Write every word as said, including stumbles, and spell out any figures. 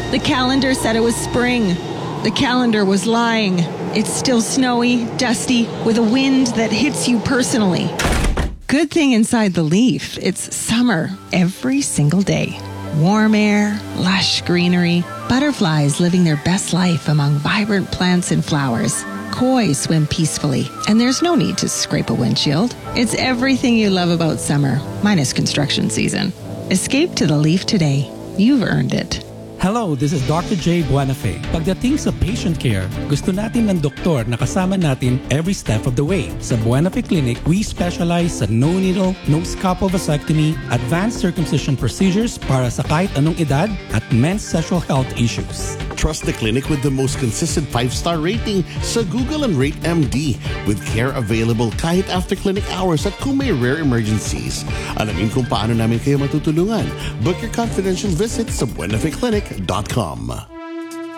The calendar said it was spring. The calendar was lying. It's still snowy, dusty, with a wind that hits you personally. Good thing inside the Leaf, it's summer every single day. Warm air, lush greenery, butterflies living their best life among vibrant plants and flowers. Koi swim peacefully, and there's no need to scrape a windshield. It's everything you love about summer, minus construction season. Escape to the Leaf today. You've earned it. Hello, this is Doctor J. Buenafe. Pagdating sa patient care, gusto natin ng doktor na kasama natin every step of the way. Sa Buenafe Clinic, we specialize sa no-needle, no-scalpel vasectomy, advanced circumcision procedures para sa kahit anong edad at men's sexual health issues. Trust the clinic with the most consistent five-star rating sa Google and Rate M D, with care available kahit after clinic hours at kung may rare emergencies. Alamin kung paano namin kayo matutulungan. Book your confidential visit sa buenafe clinic dot com.